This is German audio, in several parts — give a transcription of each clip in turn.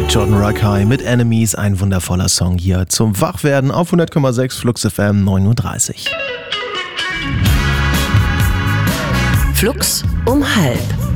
Jordan Rakei mit Enemies, ein wundervoller Song hier zum Wachwerden auf 100,6 Flux FM 9.30 Uhr. Flux um 12:30.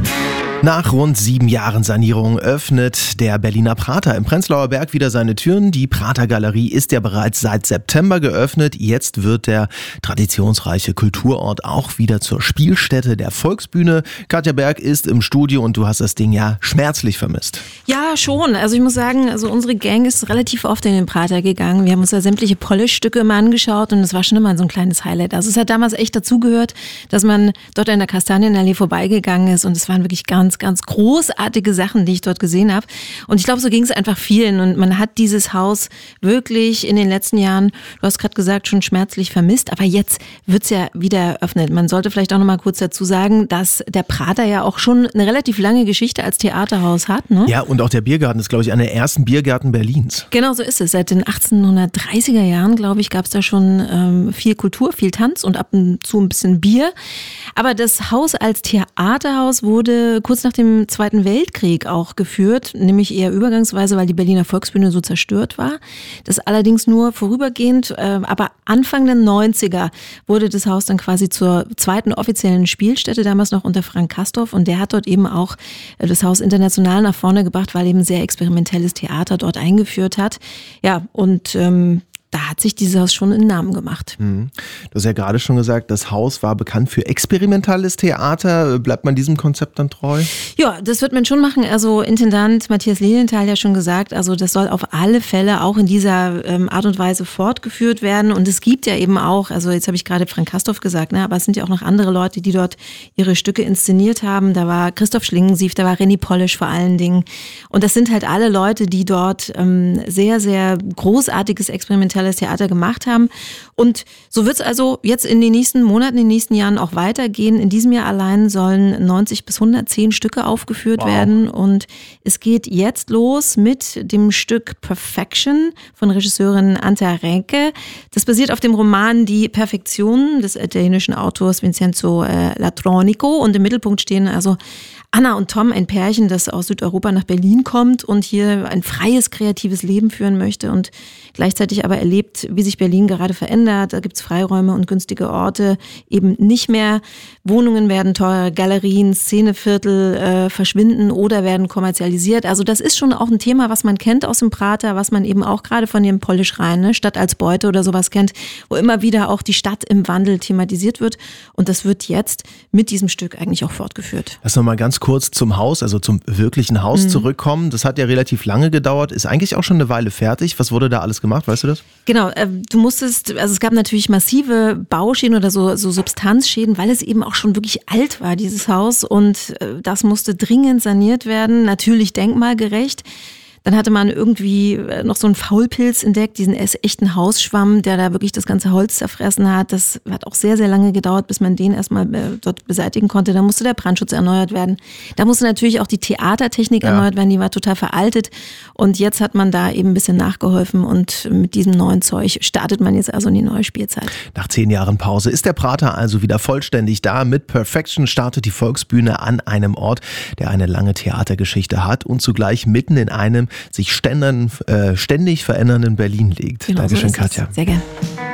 Nach rund 7 Jahren Sanierung öffnet der Berliner Prater im Prenzlauer Berg wieder seine Türen. Die Prater Galerie ist ja bereits seit September geöffnet. Jetzt wird der traditionsreiche Kulturort auch wieder zur Spielstätte der Volksbühne. Katja Berg ist im Studio und du hast das Ding ja schmerzlich vermisst. Ja, schon. Also ich muss sagen, unsere Gang ist relativ oft in den Prater gegangen. Wir haben uns da sämtliche Polish-Stücke immer angeschaut und es war schon immer so ein kleines Highlight. Also es hat damals echt dazugehört, dass man dort in der Kastanienallee vorbeigegangen ist und es waren wirklich ganz großartige Sachen, die ich dort gesehen habe. Und ich glaube, so ging es einfach vielen. Und man hat dieses Haus wirklich in den letzten Jahren, du hast gerade gesagt, schon schmerzlich vermisst. Aber jetzt wird es ja wieder eröffnet. Man sollte vielleicht auch noch mal kurz dazu sagen, dass der Prater ja auch schon eine relativ lange Geschichte als Theaterhaus hat. Ne? Ja, und auch der Biergarten ist, glaube ich, einer der ersten Biergärten Berlins. Genau, so ist es. Seit den 1830er Jahren, glaube ich, gab es da schon viel Kultur, viel Tanz und ab und zu ein bisschen Bier. Aber das Haus als Theaterhaus wurde kurz nach dem Zweiten Weltkrieg auch geführt, nämlich eher übergangsweise, weil die Berliner Volksbühne so zerstört war. Das allerdings nur vorübergehend, aber Anfang der 90er wurde das Haus dann quasi zur zweiten offiziellen Spielstätte, damals noch unter Frank Castorf, und der hat dort eben auch das Haus international nach vorne gebracht, weil eben sehr experimentelles Theater dort eingeführt hat. Ja, und da hat sich dieses Haus schon einen Namen gemacht. Du hast ja gerade schon gesagt, das Haus war bekannt für experimentelles Theater. Bleibt man diesem Konzept dann treu? Ja, das wird man schon machen. Also Intendant Matthias Lilienthal ja schon gesagt, also das soll auf alle Fälle auch in dieser Art und Weise fortgeführt werden. Und es gibt ja eben auch, also jetzt habe ich gerade Frank Castorf gesagt, ne, aber es sind ja auch noch andere Leute, die dort ihre Stücke inszeniert haben. Da war Christoph Schlingensief, da war Renny Polish vor allen Dingen. Und das sind halt alle Leute, die dort sehr, sehr großartiges experimentelles Theater gemacht haben. Und so wird es also jetzt in den nächsten Monaten, in den nächsten Jahren auch weitergehen. In diesem Jahr allein sollen 90 bis 110 Stücke aufgeführt werden. Und es geht jetzt los mit dem Stück Perfection von Regisseurin Anta Renke. Das basiert auf dem Roman Die Perfektion des italienischen Autors Vincenzo Latronico. Und im Mittelpunkt stehen also Anna und Tom, ein Pärchen, das aus Südeuropa nach Berlin kommt und hier ein freies, kreatives Leben führen möchte und gleichzeitig aber erlebt, wie sich Berlin gerade verändert. Da gibt es Freiräume und günstige Orte, eben nicht mehr. Wohnungen werden teurer, Galerien, Szeneviertel verschwinden oder werden kommerzialisiert. Also das ist schon auch ein Thema, was man kennt aus dem Prater, was man eben auch gerade von dem Polish-Rhein, ne, Stadt als Beute oder sowas kennt, wo immer wieder auch die Stadt im Wandel thematisiert wird. Und das wird jetzt mit diesem Stück eigentlich auch fortgeführt. Lass noch mal ganz kurz zum Haus, also zum wirklichen Haus zurückkommen. Das hat ja relativ lange gedauert, ist eigentlich auch schon eine Weile fertig. Was wurde da alles gemacht, weißt du das? Genau, du musstest, also es gab natürlich massive Bauschäden oder so Substanzschäden, weil es eben auch schon wirklich alt war, dieses Haus, und das musste dringend saniert werden, natürlich denkmalgerecht. Dann hatte man irgendwie noch so einen Faulpilz entdeckt, diesen echten Hausschwamm, der da wirklich das ganze Holz zerfressen hat. Das hat auch sehr, sehr lange gedauert, bis man den erstmal dort beseitigen konnte. Da musste der Brandschutz erneuert werden. Da musste natürlich auch die Theatertechnik erneuert werden, die war total veraltet. Und jetzt hat man da eben ein bisschen nachgeholfen und mit diesem neuen Zeug startet man jetzt also in die neue Spielzeit. Nach 10 Jahren Pause ist der Prater also wieder vollständig da. Mit Perfection startet die Volksbühne an einem Ort, der eine lange Theatergeschichte hat und zugleich mitten in einem sich ständig verändernden Berlin liegt. Genau, Dankeschön, so Katja. Sehr gerne.